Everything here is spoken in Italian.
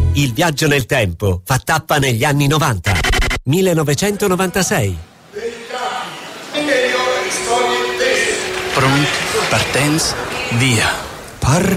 Il viaggio nel tempo fa tappa negli anni 90. 1996. Pronti, partenza, via.